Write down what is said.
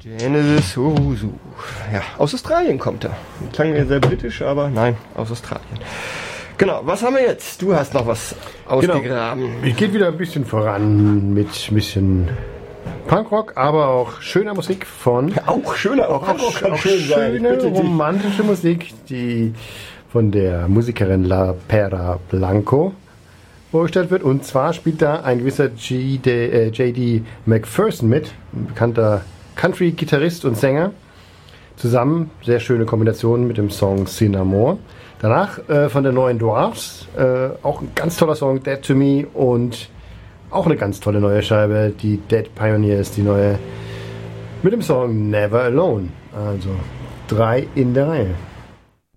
Genesis Owusu. Ja, aus Australien kommt er. Klang mir sehr britisch, aber nein, aus Australien. Genau, was haben wir jetzt? Du hast noch was ausgegraben. Genau. Es geht wieder ein bisschen voran mit ein bisschen Punkrock, aber auch schöner Musik von... Auch schöner, auch Punkrock kann schön sein. Schöne, romantische Musik, die von der Musikerin La Pera Blanco vorgestellt wird. Und zwar spielt da ein gewisser J.D. McPherson mit, ein bekannter Country-Gitarrist und Sänger. Zusammen, sehr schöne Kombination mit dem Song Cinnamon. Danach von der neuen Dwarfs, auch ein ganz toller Song, Dead to Me, und auch eine ganz tolle neue Scheibe, die Dead Pioneers, die neue, mit dem Song Never Alone. Also 3 in der Reihe.